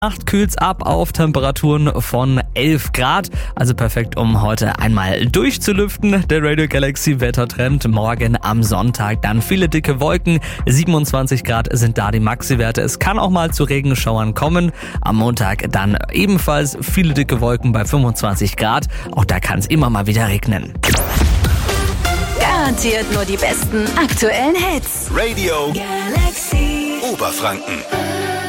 Nacht kühlt's ab auf Temperaturen von 11 Grad. Also perfekt, um heute einmal durchzulüften. Der Radio Galaxy Wettertrend. Morgen am Sonntag dann viele dicke Wolken. 27 Grad sind da die Maxi-Werte. Es kann auch mal zu Regenschauern kommen. Am Montag dann ebenfalls viele dicke Wolken bei 25 Grad. Auch da kann es immer mal wieder regnen. Garantiert nur die besten aktuellen Hits. Radio Galaxy Oberfranken.